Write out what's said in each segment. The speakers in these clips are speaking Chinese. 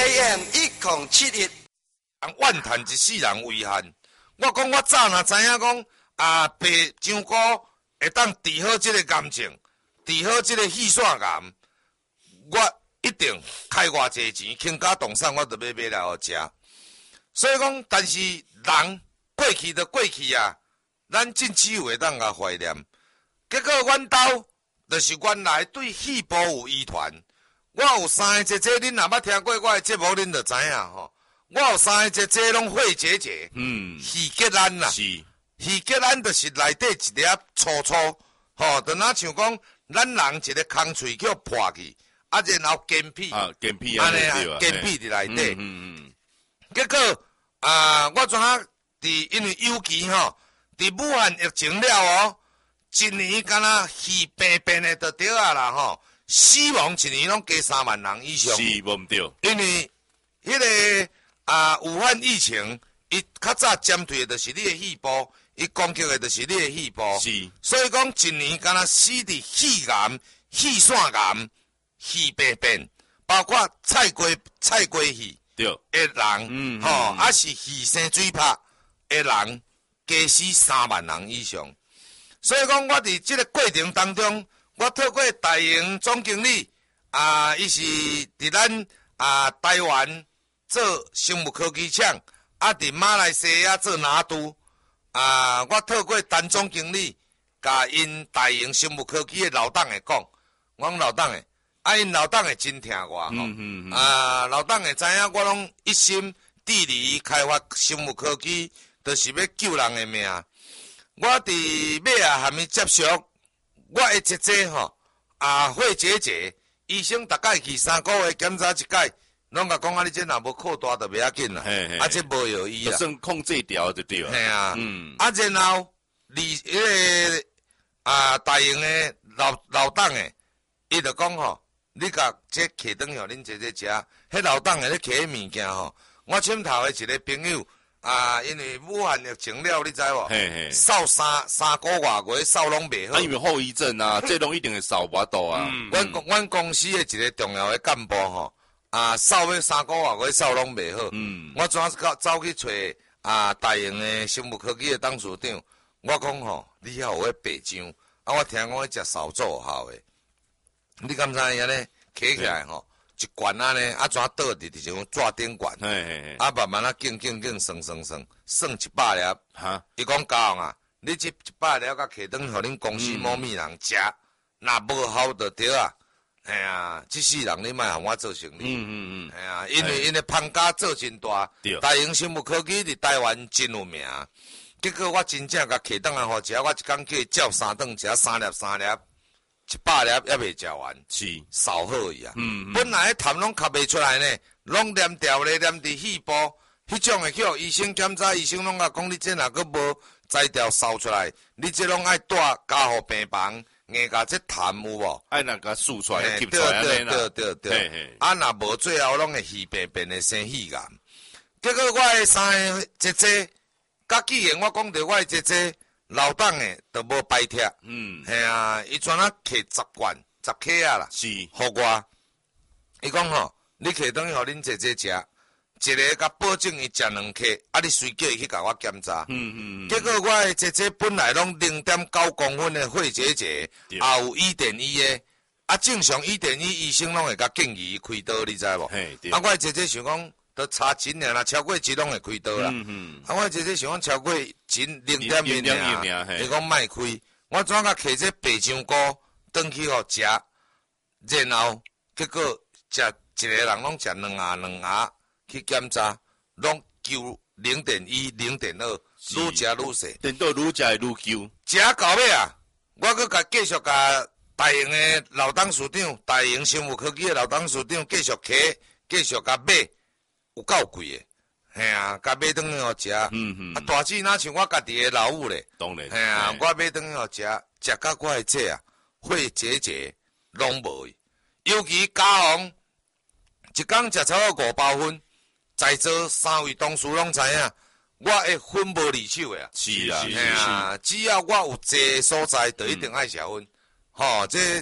AM 1071， 怨叹一世人遗憾。我讲我早若知影讲白香菇会当治好即个癌症，治好即个气腺癌，我一定开偌济钱倾家动产，我就要买来互食。所以讲，但是人过去就过去啊，咱真只有会当甲怀念。结果阮兜就是原来对细胞有遗传。我有三个姐姐，恁若捌听过我的节目，恁就知影吼。我有三个姐姐拢肺结节，肺结兰啦，肺结兰就是内底一粒粗粗，吼，就若像讲咱人一个空喙叫破去，啊，然后间皮， 间皮安尼啊，间皮伫内底。结果我怎啊因为尤其吼，伫武汉疫情了哦，一年敢若肺病的就对啊啦吼。死亡一年拢加3万人以上， 是无毋对， 因为迄个武汉疫情，伊较早针对的就是你的细胞，伊攻击的就是你的细胞， 是， 所以讲一年敢若死伫肺癌、气腺癌、肺病，包括菜瓜肺对的人，还是肺生水泡的人，加死3万人以上。所以讲，我伫即个过程当中。我透过大营总经理伊是伫咱台湾做生物科技厂，伫马来西亚做拿督我透过陈总经理，甲因大营生物科技的老董会讲，我讲老董诶，因老董会真听我吼，老董会知影我拢一心致力开发生物科技，就是要救人的命。我伫尾下含伊接触。我的姐姐吼肺结节，医生逐摆去3个月检查一届，拢甲讲你这若无扩大就袂要紧啦，这无药医啦， 算控制掉就对了。 嘿啊，然后迄个大营的老董诶，伊就讲吼，你甲这摕转互恁姐姐食，迄老董诶咧摕迄物件吼，我枕头诶一个朋友。因为武汉疫情了，你知无？扫三个月扫拢袂好。 因为后遗症啊，这拢一定会扫不到啊。 阮公司的一个重要的干部吼，扫要3个月扫拢袂好。我怎走去找大营的生物科技的董事长，我讲吼，你遐有迄白浆，我听讲迄食扫帚有效的，你敢知影呢？摕起来吼。一罐怎倒伫一种纸顶罐，慢慢静算100粒。伊讲高啊，你这100粒甲摕转互恁公司某物人食，若无效就对啊。这世人你莫互我做生意。因为因的芳家做真大，大营生物科技伫台湾真有名。结果我真正甲摕转来互食，我一工叫伊照3顿食3粒。100粒也未食完， 是扫好伊啊。本来痰拢吸袂出来呢，拢黏掉咧，黏伫细胞，迄种诶去互医生检查，医生拢甲讲你这若阁无摘掉扫出来，你这拢爱带加互病房，硬甲这痰有无？ 爱那个输出来，吸出来对。若无最后拢会肺病诶生肺癌。结果我诶3个姐姐，甲既然我讲着我诶姐姐。老董诶，都无白贴，伊全摕10罐10克啦， 是， 互我。伊讲吼，你摕转去互恁姐姐食，一个甲保证伊食2克，你随叫伊去甲我检查。结果我诶姐姐本来拢0.9公分诶肺结节，也有1.1诶，正常1.1医生拢会甲建议伊开刀，你知无？我诶姐姐想讲。都差钱尔啦，超过钱拢会开刀啦。我姐姐想讲超过钱0.1尔，伊讲莫开。我怎甲摕这白香菇转去互食，然后结果食一个人拢食2盒去检查，拢救0.1、0.2，愈食愈细， 等到愈食愈救。 食到尾啊，我佮继续甲大营的老董事长、大营生物科技的老董事长继续摕，继续甲买。有够贵诶，甲买转去互食，大姊哪像我家己诶老母咧， 当然， 我买转去互食到我诶这肺结节拢无去，尤其加红，一工食超过5包粉，在座3位同事拢知影，我会粉无离手诶啊， 是啊， 只要我有坐所在，就一定爱食粉，这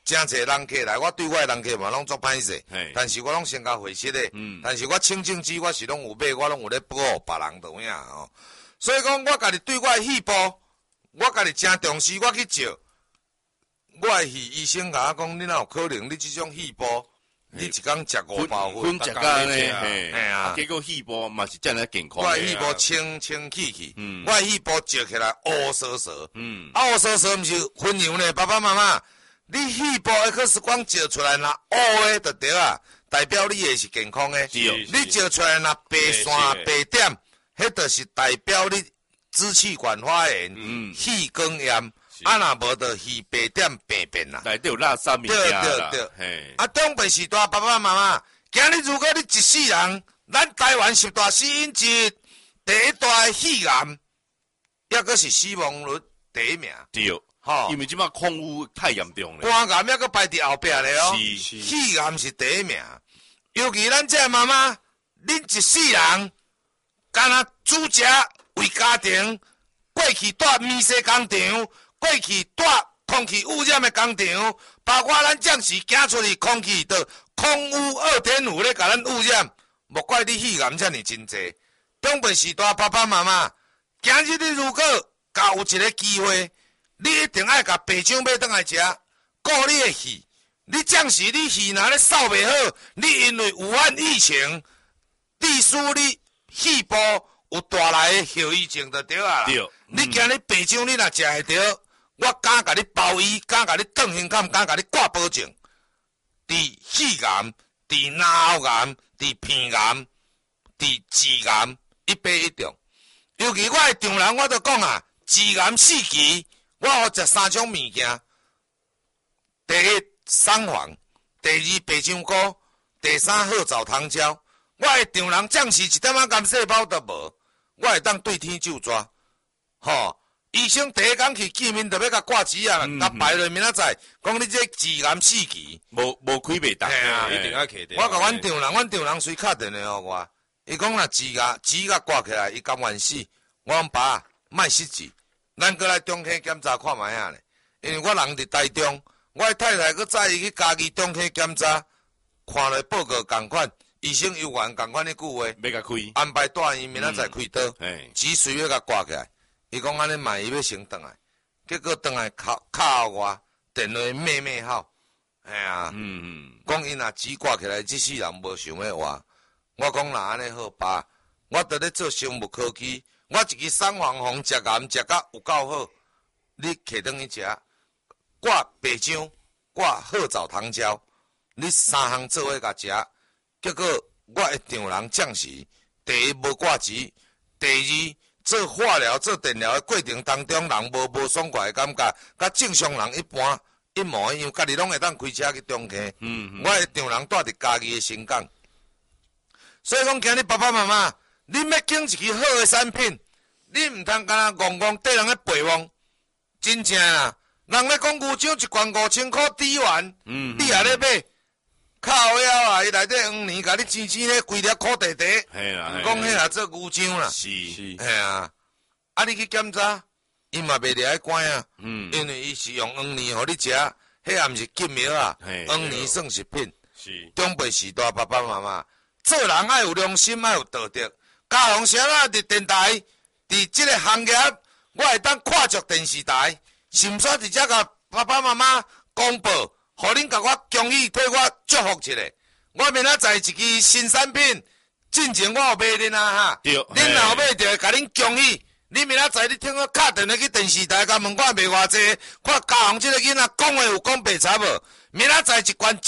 真侪人客来，我对我的人客嘛拢足歹势嘿， 但是我拢身家会识的，但是我清净机我是拢有买，我拢有咧保护别人就影哦。所以讲，我家己对我的戏部，我家己真重视，我去照。我的戏医生甲我讲，你哪有可能？你即种戏部，你一工食5包分粉， 食干呢， 嘿啊结果戏部嘛是真来健康我的的。 戏部清清气气，我的戏部照起来乌索索，乌索索毋是分样呢，爸爸妈妈，你戏部 X 光照出来若乌的就对啊，代表你的是健康的。你照出来若白线白点，迄就是代表你支气管发炎、气管炎。啊，若无就戏白点病变啦。 内底有垃圾物件啦。 对嘿， 啊，长辈时代爸爸妈妈，今日如果你一世人，咱台湾10大死因之一，第一大肺癌，抑阁是死亡率第一名。 对， 吼， 因为即摆空污太严重了。 肝癌抑阁排伫后壁咧哦。 是肺癌是第一名，尤其咱这妈妈，恁一世人，干那煮食为家庭，过去住面世工厂。过去住空气污染的工厂，包括咱暂时行出去空气都空污2.5咧，甲咱污染，莫怪你肺癌遮尔真济。长辈时代爸爸妈妈，今日你如果甲有一个机会，你一定爱甲白酱买倒来食，顾你的肺。你暂时你肺若咧扫袂好，你因为武汉疫情，致使你肺部有带来的后遗症就对啊啦。你今日白酱你若食会着。我敢甲你包医，敢甲你断胸坎，敢甲你挂保证。伫肺癌、伫脑癌、伫鼻癌、伫痔癌100中。尤其我的丈人，我都讲啊，痔癌4期，我互食3种物件：第一桑黄，第2白香菇，第3褐藻糖胶。我的丈人暂时1点仔癌细胞都无，我会当对天就抓，吼。医生第一工去见面，就要甲挂纸啊，甲排落明仔载，讲你这痔癌4期， 无开袂当， 一定要起的。 我甲阮丈人随敲电话互我，伊讲若痔甲挂起来，伊甘愿死。我讲爸，莫失志，咱过来中科检查看卖啊咧。因为我人伫台中，我的太太佮载伊去家己中科检查，看落报告共款，医生有缘共款迄句话， 要甲开， 安排带伊明仔载开刀，指随要甲挂起来。伊讲安尼嘛，伊要先转来，结果转来敲我电话骂好，哎呀，讲伊若只挂起来，这世人无想要活。我讲若安尼好爸，我伫咧做生物科技，我一支三黄红食癌食甲有够好，你摕转去食，挂白姜，挂褐藻糖胶，你3项做伙甲食，结果我的丈人暂时第一无挂钱，第二。做化疗、做电疗的过程当中，人无爽快的感觉，甲正常人一般一模一样，家己拢会当开车去中科。我的丈人住伫家己的新港，所以讲今日爸爸妈妈，你要拣一支好的产品，你毋通干戆缀人咧陪望，真正啊！人咧讲牛掌一罐5000块底元，你也咧买。靠腰啊！伊内底黄泥，甲你钱咧规粒苦地地，讲迄也做牛掌啦。 是， 嘿啊！啊，你去检查，伊嘛袂掠关啊。因为伊是用黄泥互你食，迄也毋是金苗啊。黄泥算食品。 是。 长辈时代爸爸妈妈，做人爱有良心，爱有道德。嘉宏先啊，伫电台，伫即个行业，我会当看着电视台，是毋煞伫遮甲爸爸妈妈公布。互恁甲我恭喜，替我祝福一下。我明仔载一支新产品，进前我有买恁啊哈。 对。 恁若有买着，甲恁恭喜。你明仔载你听我敲电话去电视台，甲问我卖偌济，看嘉宏即个囡仔讲话有讲白差无？明仔载一罐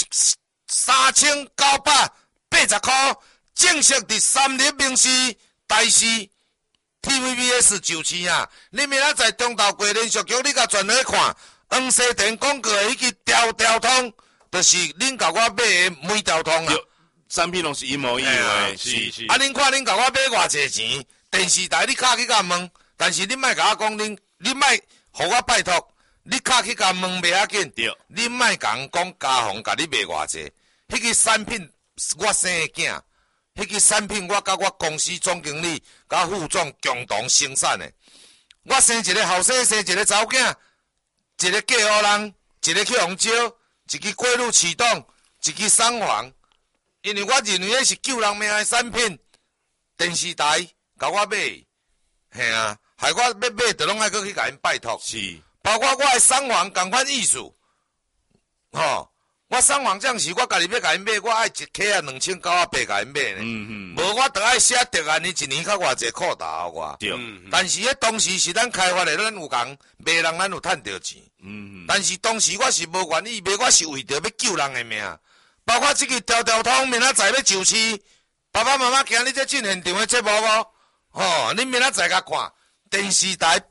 3980块，正式伫三立名视台视 TVBS 就市啊。你明仔载中昼过连续剧，你甲转来看。黄西田广告的迄个条通，就是恁甲我买的每条通啊。 产品拢是一模一样的，是。 啊，恁看恁甲我买偌济钱？电视台你敲去甲问，但是恁莫甲我讲恁莫互我拜托，你敲去甲问袂要紧。 对。 恁莫甲讲嘉宏甲你卖偌济？迄个产品我生的囝，迄个产品我甲我公司总经理甲副总共同生产的。我生一个后生，生一个查某囝。一个嫁予人，一个去互招， 一支过路启动，一支送房。因为我认为迄是救人命的产品，电视台甲我买，嘿啊，害我要买，就拢爱搁去甲因拜托。 是， 包括我的送房同款意思，吼，我送房这时，我家己要甲因买，我爱一克啊2980甲因买呢。无我着爱写德安尼一年较偌济裤大我。 对。 但是迄当时是咱开发的，咱有讲卖人咱有趁着钱。但是当时我是无愿意卖，我是为着要救人的命。包括这个条条通明仔载要上市，爸爸妈妈今日这进现场的节目无？吼，你明仔载甲看电视台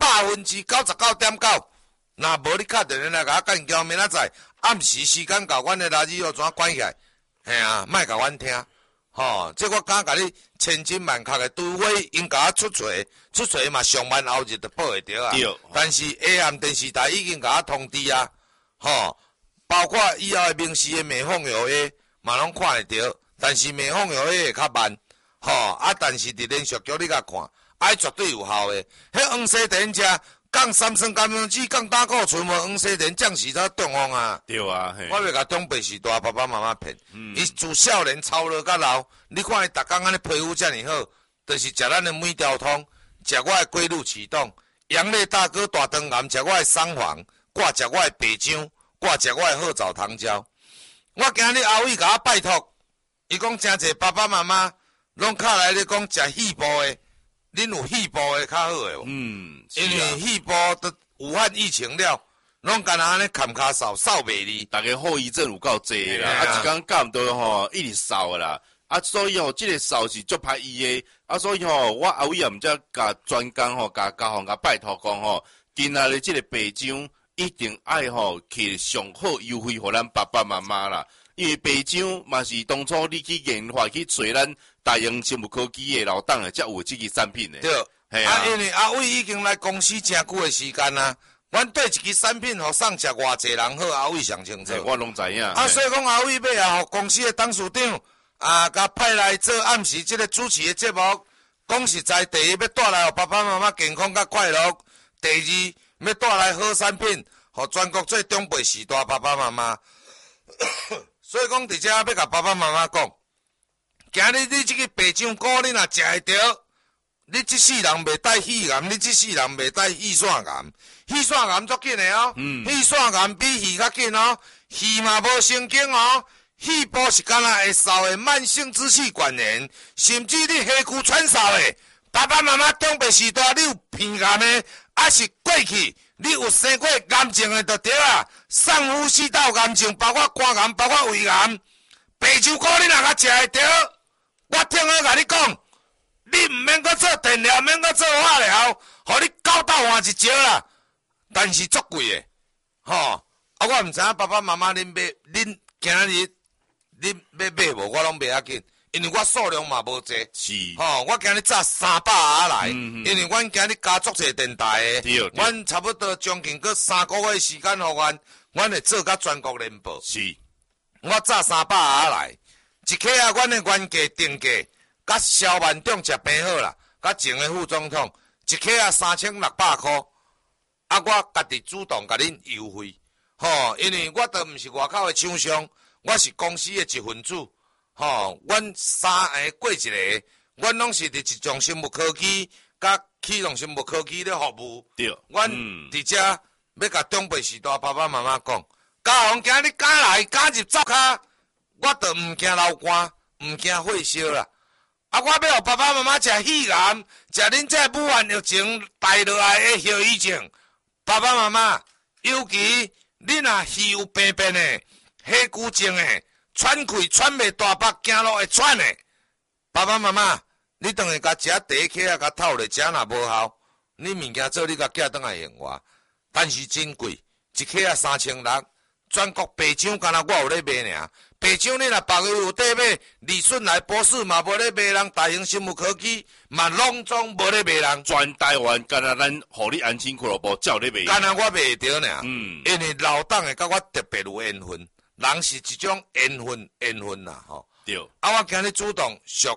99.9%，若无你敲电话来甲我干叫明仔载暗时时间甲阮的垃圾药怎关起来？嘿啊，莫甲阮听。吼，这我敢甲你千真万确的除非因甲我出锤嘛，上班后日就报会着啊。但是下暗电视台已经甲我通知啊，吼。包括以后的明示的卖放药的嘛拢看会到，但是卖放药的会较慢，吼但是伫连续剧你甲看，绝对有效的。迄黄西田吃降三酸甘油酯、降胆固醇无黄西田降时才中风啊。 对啊，嘿。 我袂甲长辈时代爸爸妈妈骗，伊自少年操劳到老，你看伊逐工安尼皮肤遮尔好，就是食咱的每条通，食我的龟鹿启动，杨丽大哥大肠癌，食我的桑黄，挂食我的白姜。我食我的褐枣糖胶，我今日阿伟甲我拜托，伊讲真侪爸爸妈妈拢敲来咧讲食细胞的，恁有细胞的较好诶。因为细胞都武汉疫情了，拢干那安尼砍骹扫袂离， 大家后遗症有够济啦，一工干唔到吼，一直扫啦。所以吼，这个扫是足歹医的。所以吼，我阿伟也毋则甲专工吼，甲家访甲拜托讲吼，今仔日这个白姜。一定爱吼去上好优惠互咱爸爸妈妈啦，因为白姜嘛是当初你去研发去找咱大英生物科技的老党的才有这个产品的。 对，因为阿伟已经来公司真久的时间啦，阮对一支产品互送食偌济人好，阿伟上清楚。 我拢知影。 所以讲阿伟尾啊，互公司的董事长甲派来做暗时这个主持的节目，讲实在，第一要带来互爸爸妈妈健康甲快乐，第二。要带来好产品，互全国最长辈时代爸爸妈妈。所以讲，伫遮要甲爸爸妈妈讲，今日你这个白姜菇，你若食会着，你这世人袂带肺癌，你这世人袂带肺腺癌。肺腺癌足紧的哦，肺腺癌比肺较紧哦，肺嘛无神经哦，肺部是敢若会扫的慢性支气管炎，甚至你下躯喘扫的。爸爸妈妈长辈时代，你有鼻癌的，还是过去你有生过癌症的就对啊。上呼吸道癌症，包括肝癌，包括胃癌。白酒菇你若甲食会着，我听我甲你讲，你毋免搁做电疗，毋免搁做化疗，互你狗斗换一招啦。但是足贵的，吼！我毋知影爸爸妈妈恁今日恁要买无，我拢袂要紧。因为我数量嘛无济， 是我今日炸300盒来，因为阮今日加足侪电台的，阮差不多将近搁3个月时间，互阮会做甲全国联播。 是， 我炸300盒来，一克啊，阮的原价定价，甲萧万长食平好啦，甲前的副总统一克啊3600块，我家己主动甲恁优惠，因为我都毋是外口的厂商，我是公司的一份子。阮过一个，阮拢是伫一种生物科技，甲启动生物科技咧服务。 对， 阮伫遮要甲长辈时代爸爸妈妈讲，家红今日赶来赶入灶骹，我都毋惊流汗，毋惊火烧啦。我要互爸爸妈妈食肺癌，食恁这武汉疫情带落来的后遗症。爸爸妈妈，尤其你若肺有病变的、下肢症的。喘气喘袂大腹，走路会喘的。爸爸妈妈，你当下甲食第一克啊，甲透咧，食若无效，你物件做你甲寄倒来用我，但是真贵，一克啊3600，全国白姜敢若我有咧卖尔。白姜你若别个有得买，李顺来博士嘛无咧卖人，大型生物科技嘛拢总无咧卖人。 全台湾敢若咱互你安心俱乐部照咧卖。 敢若我卖着尔，因为老党的甲我特别有缘分。人是一种缘分啦， 对。 我今日主动续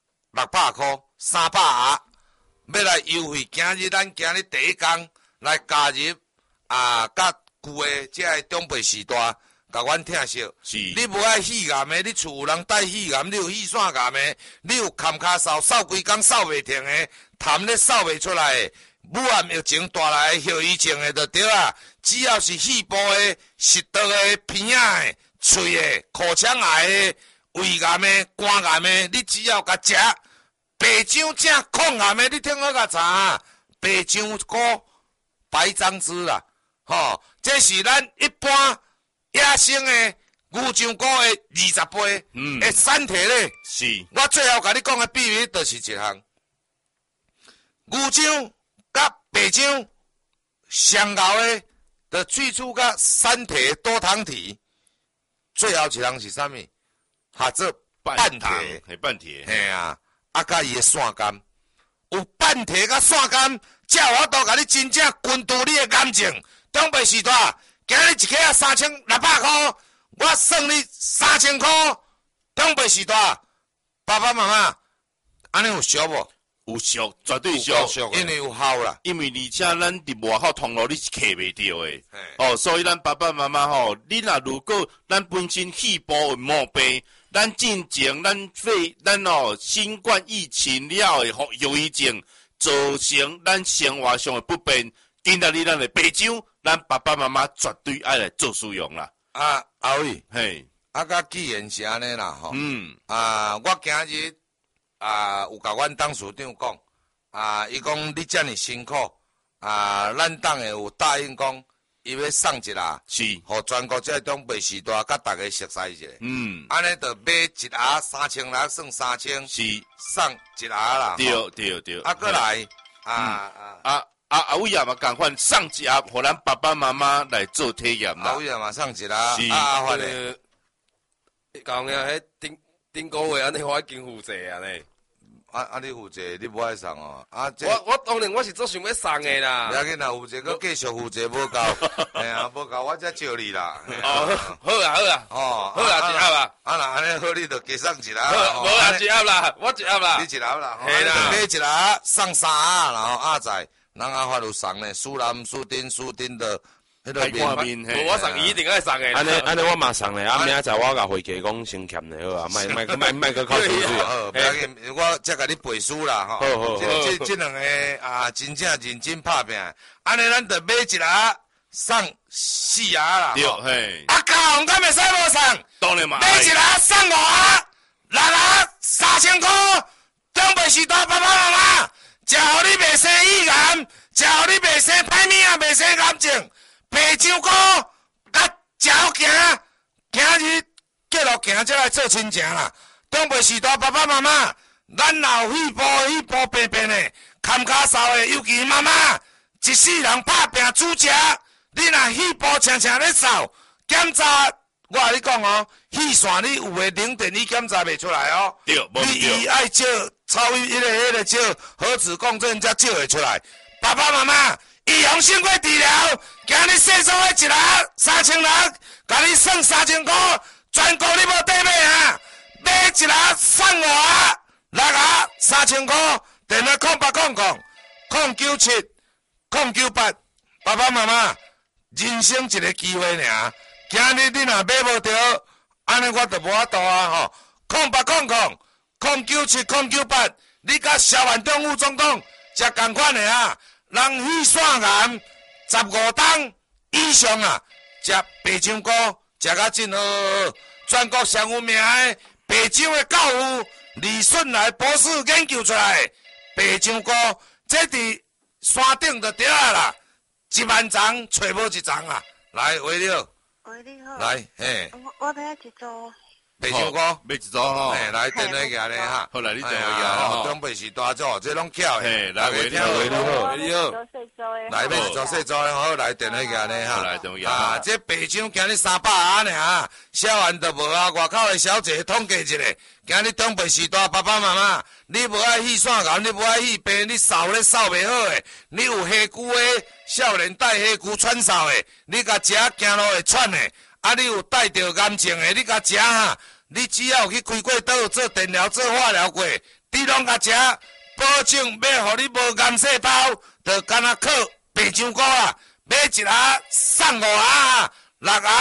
600块300盒，要来优惠。咱今日第一天来加入甲旧的这个长辈时代， 甲阮疼惜。 是， 你无爱肺癌的，你厝有人带肺癌，你有肺腺癌的，你有坎骹扫规工扫袂停的，痰咧扫袂出来的，武汉疫情带来的后遗症的就对啊。只要是肺部的、食道的、鼻仔的、喙的、口腔癌的、胃癌的、肝癌的，你只要甲食白姜正抗癌的，你听好甲查，白姜菇、白樟枝啦，吼，这是咱一般野生的牛樟菇的20倍，的产体咧。 是， 我最后甲你讲的秘密就是一项，牛樟甲白姜上熬的。的最初甲三铁多糖体，最后一项是啥物？合做半铁， 系半铁， 嘿啊，甲伊的腺苷，有半铁甲腺苷，才有法度甲你真正根除你的癌症。中北时代，今日一克啊3600块，我算你3000块。中北时代，爸爸妈妈，安尼有俗无？ 有俗，绝对俗， 因为有效啦。 因为而且咱伫外口通路你是客袂着诶，哦，所以咱爸爸妈妈吼，你若如果咱本身肺部有毛病，咱进前咱新冠疫情了诶后遗症，造成咱生活上诶不便，今仔日咱诶白酒，咱爸爸妈妈绝对爱来做使用啦。 阿伟， 嘿， 甲既然是安尼啦吼，我今日。有甲阮董事长讲，伊讲你遮尔辛苦，咱党诶有答应讲，伊要送一下， 是， 互全国这中北时代甲大家熟悉一下。安尼就买一盒3000算3000， 是， 送一盒啦。 对。 过来， 阿伟也嘛共款送一盒，互咱爸爸妈妈来做体验啦。 阿伟也嘛送一盒， 是， 发咧。 讲个迄顶个月安尼我已经负责啊呢。 你负责，你无爱送哦。 我当然我是做想要送的啦。 不要紧啦，负责佮继续负责无够，哎呀，无够我才招你啦。 好啊，好啦，一盒啊。 那安尼好，你就加送一盒。 无啦，一盒啦，我一盒啦。 你一盒啦， 嘿啦， 买一盒送3盒，然后在咱发有送呢，苏南、苏丁的。 迄个面， 我送伊一定爱送诶。 安尼我嘛送咧，明仔我甲回家讲先欠咧好啊，卖个靠出去。 不要紧，我才甲你背书啦吼。 好。 这两个真正认真拍拼，安尼咱就买一盒送4盒啦。 对，嘿。 高雄敢会使无送？ 当然嘛。 买一盒送5盒，6盒3000块。中北时代爸爸妈妈，食互你袂生肺癌，食互你袂生歹命啊，袂生癌症。白酒菇，甲朝行，今日继续行才来做亲情啦。中北时代爸爸妈妈，咱老肺部病的，坎骹扫的，尤其妈妈，一世人拍拼煮食，你若肺部常常咧扫，检查，我甲你讲哦，肺腺你有诶零点你检查袂出来哦。 对， 你爱照超迄个照核磁共振才照会出来。爸爸妈妈。预防性过治疗，今日细数的一盒3600，甲你算3000块，全国你无得买啊！买一盒送5盒，6盒3000块，电话0800-097-098，爸爸妈妈，人生一个机会尔，今日你若买无着，安尼我就无法度啊吼！0800-097-098，你甲萧万中副总统才同款的啊！人肺腺癌15档以上啊，食白姜菇食甲真好，全国上有名的白姜的教父李顺来博士研究出来的白姜菇，这伫山顶就对啊啦，1万丛找无一丛啊！来，喂你好， 喂你好， 来，嘿， 我买一组。 白姜菇， 买一组吼， 来电话寄咧哈。 好来，你电话寄吼。 中北是大组，这拢巧的。 嘿，来喂你好， 你好。 来买一组细组的好，来电话寄咧哈。 来电话寄。 这白姜今日300盒尔，小完都无啊。外口的小姐统计一下，今日中北时代爸爸妈妈，你无爱肺腺癌，你无爱肺病，你扫咧扫袂好的，你有黑姑的，少年带黑姑喘哨的，你甲食行路会喘的。你有带着癌症的，你甲食哈，你只要有去开过刀做电疗、做化疗过，你拢甲食，保证要互你无癌细胞，就干那靠白姜菇啊，买一盒送5盒，6盒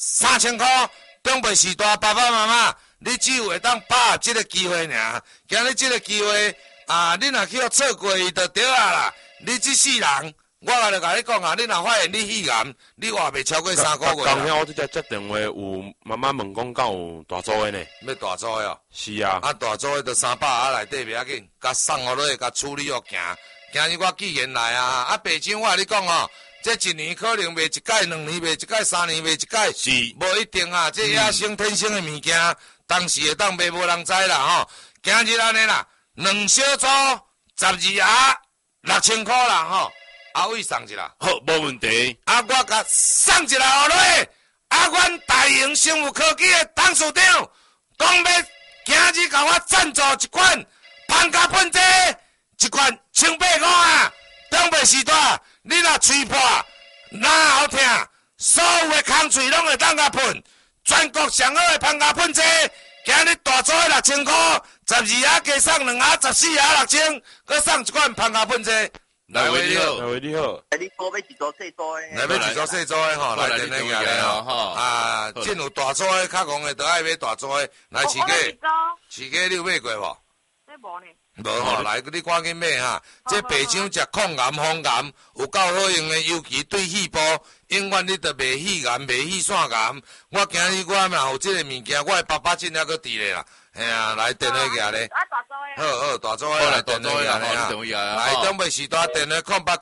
3000块，中北时代爸爸妈妈，你只有会当把握这个机会尔。今日这个机会啊，你若去互错过伊就对啊啦。你这世人，我也著甲你讲啊，你若发现你肺癌，你活袂超过3个月刚啦。 我这接电话有妈妈问讲，敢有大组的呢？ 要大组的哦。 是啊， 啊，大组的就300啊，内底袂要紧，甲送互你，甲处理好行。今日我寄言来啊，啊，白酒我甲你讲哦。这一年可能卖一届，2年卖一届，3年卖一届， 是无一定啊。这野生天生的物件，当时会当卖无人知啦吼。今日安尼啦，2小组12盒6000块啦吼，阿伟送一啦。 好，无问题。 啊，我甲送一啦，互你。啊，阮大营生物科技的董事长，讲要今日甲我赞助一款芳加喷剂，一罐18块啊。东北时代，你若吹破、哪好听，所有的空喙拢会当甲喷。全国上好的芳加喷剂，今日大组的6000块，12盒加送2盒，14盒6000，搁送一罐芳加喷剂。 来位你好， 各位你好， 你组要一组细组的？ 来要一组细组的吼，来电那个咧吼，啊，真有大组的，较戆的，都爱买大组的。来，市价你有买过无？ 这无呢。 无吼，来你赶紧买哈！这白姜食抗癌、防癌，有够好用的，尤其对肺部，永远你着袂肺癌、袂肺腺癌。我今日我若有这个物件，我的爸爸真还搁伫咧啦。嘿啊，来电话举咧。 啊，大组的。 好好，大组的来电话举咧哈。来，东北时代电话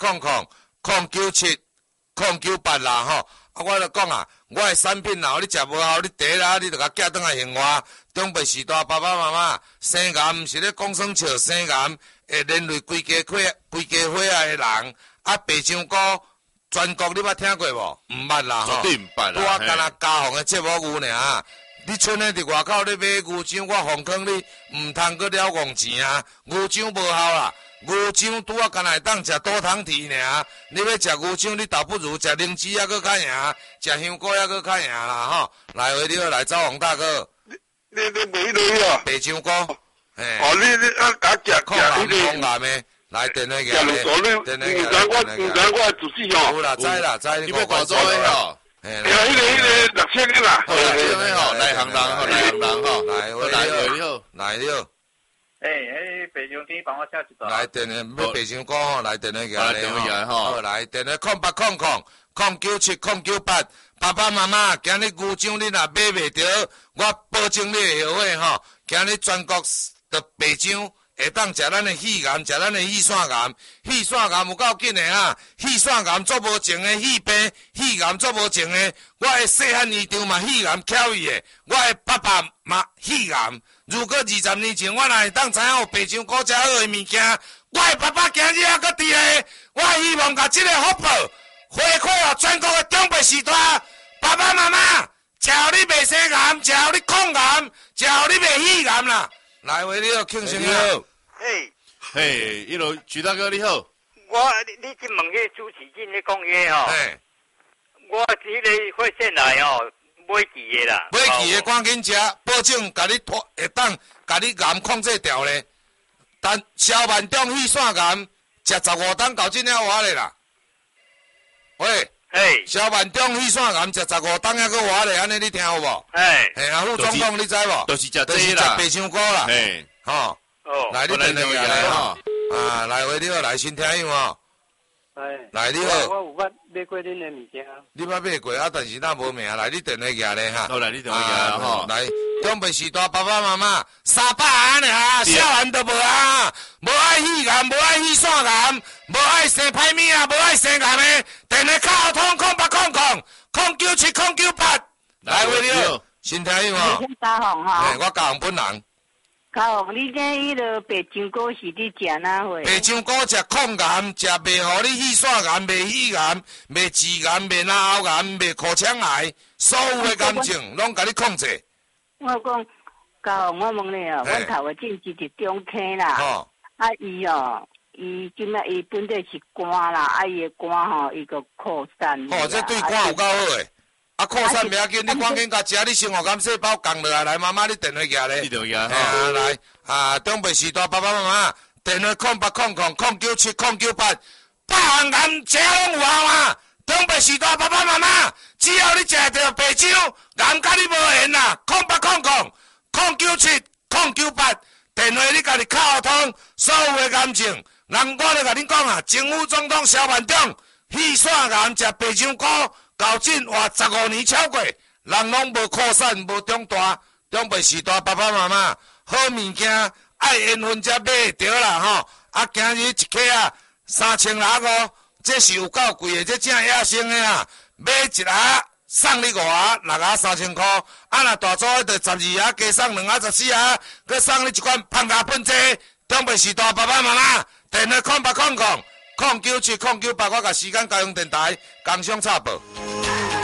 0800097098啦吼。啊，我著讲啊，我的产品若你食无效，你第一啦，你著甲寄转来还我。中北时代爸爸妈妈，生癌毋是咧讲算笑，生癌会连累规家伙仔的人。啊，白香菇全国你捌听过无？毋捌啦吼。 绝对毋捌啦。 拄啊，干那家访的节目牛尔。你剩的伫外口咧买牛浆，我奉劝你毋通搁了戆钱啊！牛浆无效啦。牛浆拄啊，干那会当食多糖体尔。你要食牛浆，你倒不如食灵芝还搁较赢，食香菇还搁较赢啦吼。来，回你好，来找王大哥。 你买落啊？ 白香菇，嘿。 哦，你啊抗癌的，来电话个咧，电话我自己吼。 有啦，知啦，知。 你要大组的吼。 迄个6000个啦。 好啦，这样吼，来行人吼， 来， 回你好， 来你好。 白香天帮我写一来电话，要白香菇吼，来电话个咧吼。 好，来电话0800097098。爸爸妈妈，今日牛浆你若买袂着，我保证你会后悔吼。今日全国的白浆会当食咱的肺癌，食咱的肺腺癌。肺腺癌有够紧的啊！肺腺癌做无情的，肺病、肺癌做无情的。我的细汉姨丈嘛肺癌翘伊的，我的爸爸嘛肺癌。如果20年前我若会当知影有白香菇遮好的物件，我的爸爸今日还搁伫咧。我希望甲这个福报回馈予全国的中北时代。爸爸妈妈，只要你袂生癌，只要你抗癌，只要你袂肺癌啦。来，为你好，庆生你好。 嘿，一路徐大哥你好。 你去问迄主持人咧讲嘢吼。我这个会线来吼，买期的啦。 买期的赶紧食，保证甲你会当甲你癌控制掉咧。但小万中肺腺癌，食15担搞真了活咧啦。喂。小万中肺腺癌食15担还搁活咧，安尼你听有无？嘿啊，副总统你知无？ 就是食这啦， 白香菇啦。 嘿， 吼。来，你电话来吼。啊，来，喂，你好，来新听友吼。来，你好。 我有捌买过恁的物件。 你捌买过啊？但是咱无名。来，你电话举咧哈。 好，来，你电话举吼。 来，中北时代爸爸妈妈300安尼哈，小孩都无啊，无爱肺癌，无爱肺腺癌，无爱生歹物啊，无爱生癌的，电话卡通0800097098。来，喂，你好，新听友吼。 嘉宏哈。 我嘉宏本人。 嘉宏，你这迄个白香菇是你食哪货？ 白香菇食抗癌，食袂互你肺腺癌、袂肺癌、袂痔癌、袂脑喉癌、袂口腔癌，所有的癌症拢甲你控制。 我讲嘉宏，我问你哦，阮头个症是伫中坑啦，伊今仔伊本地是肝啦，伊的肝吼伊个扩散。 这对肝有够好诶。扩散袂要紧，你赶紧甲食，你生活感细胞降落来。来，妈妈，你电话举咧。 你电话举来，中北时代爸爸妈妈，电话0800097098。百项癌食拢有效啊！ 中北时代爸爸妈妈，只要你食到白酒，人甲你无缘啦，0800-097-098，电话你家己敲通，所有的癌症，人我咧甲你讲啊，政府总统萧万长，气煞癌食白香菇，到今活15年超过，人拢无扩散，无长大，中北时代爸爸妈妈，好物件爱缘分才买会着啦吼，啊，今日一克啊3600哦。这是有够贵的，这正野生的啊！买一盒送你5盒，6盒3000块。啊，若大组的就12盒，加送2盒14盒，佮送你一罐芳牙喷剂。中北时代爸爸妈妈，电话0800-097-098，我甲时间交通电台工商插报。